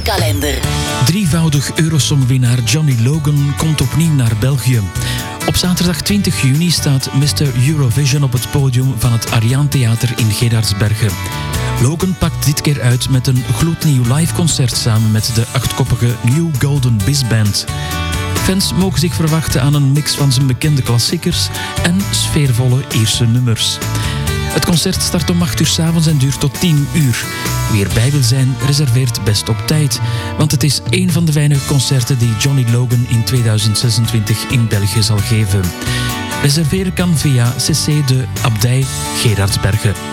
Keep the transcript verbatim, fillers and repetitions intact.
concertenkalender. Drievoudig Eurosongwinnaar Johnny Logan komt opnieuw naar België. Op zaterdag twintig juni staat mister Eurovision op het podium van het Ariaan Theater in Geraardsbergen. Logan pakt dit keer uit met een gloednieuw liveconcert samen met de achtkoppige New Golden Biz Band. Fans mogen zich verwachten aan een mix van zijn bekende klassiekers en sfeervolle Ierse nummers. Het concert start om acht uur 's avonds en duurt tot tien uur. Wie erbij wil zijn, reserveert best op tijd. Want het is één van de weinige concerten die Johnny Logan in tweeduizend zesentwintig in België zal geven. Reserveren kan via C C de Abdij Geraardsbergen.